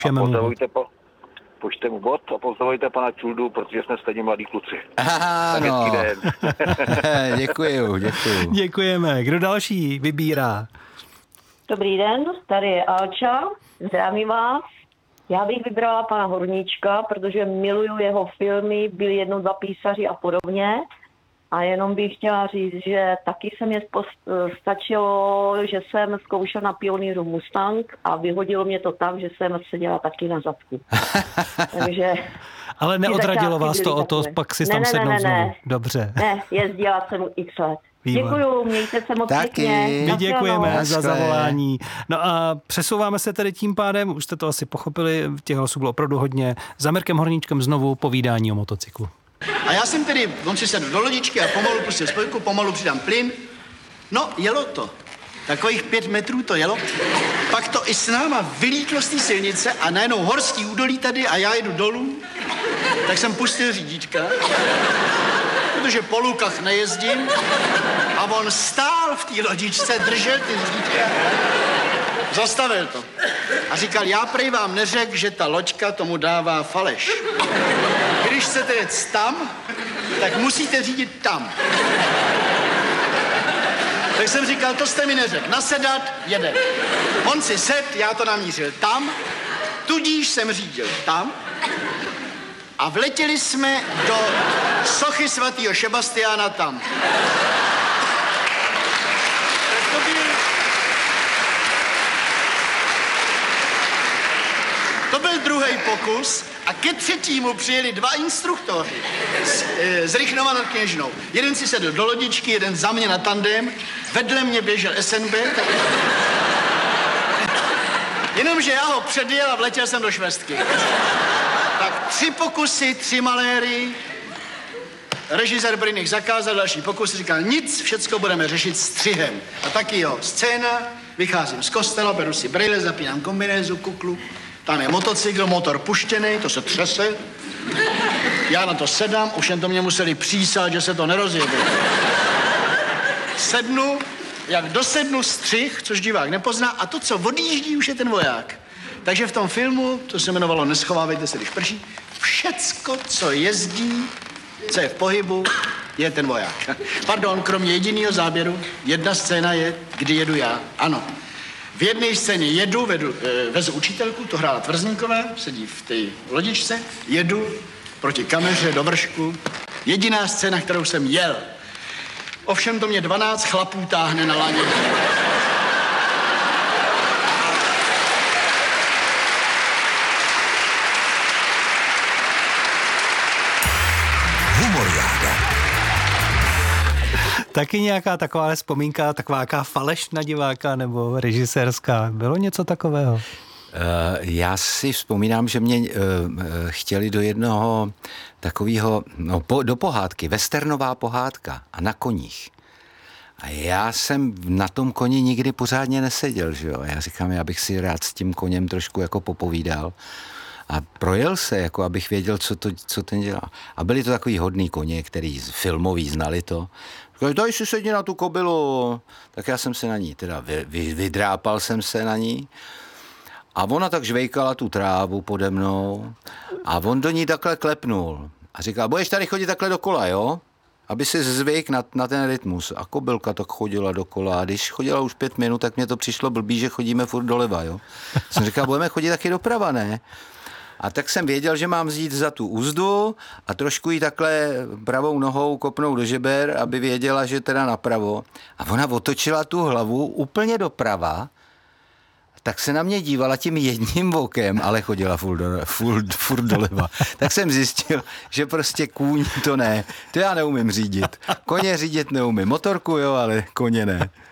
Pošťte mu bod a pozdravujte pana Čuldu, protože jsme stejně mladí kluci. No. Děkuju. Děkujeme. Kdo další vybírá? Dobrý den, tady je Alča, zdravím vás. Já bych vybrala pana Horníčka, protože miluju jeho filmy, Byli jednou dva písaři a podobně. A jenom bych chtěla říct, že taky se mě stačilo, že jsem zkoušela na Pioníru Mustang a vyhodilo mě to tak, že jsem seděla taky na zadku. Takže... Ale neodradilo vás to o to, pak si tam sednout znovu. Dobře. Ne, jezdila jsem x let. Děkuju, mějte se moc pěkně. My děkujeme za zavolání. No a přesouváme se tedy tím pádem, už jste to asi pochopili, těch hlasů bylo opravdu hodně, za Mirkem Horníčkem znovu povídání o motocyklu. A já jsem tedy, on si sedl do lodičky a pomalu pustil spojku, pomalu přidám plyn. No, jelo to. Takových 5 metrů to jelo. Pak to i s náma vylítlo z té silnice a najednou horský údolí tady a já jedu dolů. Tak jsem pustil řídíčka, protože po lukách nejezdím. A on stál v té lodičce, držel ty řídíčka. Zastavil to. A říkal, já prej vám neřekl, že ta loďka tomu dává faleš. Když chcete jet tam, tak musíte řídit tam. Tak jsem říkal, to jste mi neřekl. Nasedat, jede. On si sedl, já to namířil tam, tudíž jsem řídil tam a vletěli jsme do sochy svatého Šebastiána tam. To byl druhý pokus a ke třetímu přijeli 2 instruktoři z Rychnova nad Kněžnou. Jeden si sedl do lodičky, jeden za mě na tandem, vedle mě běžel SNB. Jenomže já ho předjel a vletěl jsem do švestky. Tak 3 pokusy, 3 maléry. Režisér Brynych zakázal další pokus, říkal nic, všecko budeme řešit střihem. A taky jo, scéna, vycházím z kostela, beru si brejle, zapínám kombinézu, kuklu. Tam je motocykl, motor puštěný, to se třese. Já na to sedám, už jen to mě museli přísát, že se to nerozjede. Sednu, jak dosednu střih, což divák nepozná, a to, co odjíždí, už je ten voják. Takže v tom filmu, to se jmenovalo Neschovávejte se, když prší, všecko, co jezdí, co je v pohybu, je ten voják. Pardon, kromě jediného záběru, jedna scéna je, kdy jedu já. Ano. V jedné scéně vezu učitelku, to hrála Tvrzníková, sedí v té lodičce, jedu proti kameře do vršku. Jediná scéna, kterou jsem jel. Ovšem to mě 12 chlapů táhne na laně. Taky nějaká taková vzpomínka, taková nějaká falešná diváka nebo režisérská? Bylo něco takového? Já si vzpomínám, že mě chtěli do jednoho takového, do pohádky, westernová pohádka a na koních. A já jsem na tom koni nikdy pořádně neseděl, že jo. Já říkám, já bych si rád s tím koněm trošku jako popovídal. A projel se, jako abych věděl, co ten dělá. A byli to takový hodný koně, který filmoví znali to. Říkali, daj si sedni na tu kobylu. Tak já jsem se na ní, teda vydrápal jsem se na ní. A ona tak žvejkala tu trávu pode mnou. A on do ní takhle klepnul. A říkal, budeš tady chodit takhle dokola, jo? Aby si zvyk na ten rytmus. A kobylka tak chodila dokola. A když chodila už 5 minut, tak mě to přišlo blbý, že chodíme furt doleva, jo? Jsem říkal, budeme chodit taky doprava, ne? A tak jsem věděl, že mám vzít za tu uzdu a trošku jí takhle pravou nohou kopnout do žeber, aby věděla, že teda napravo. A ona otočila tu hlavu úplně doprava, tak se na mě dívala tím jedním okem, ale chodila furt doleva. Tak jsem zjistil, že prostě kůň to ne. To já neumím řídit. Koně řídit neumím. Motorku jo, ale koně ne.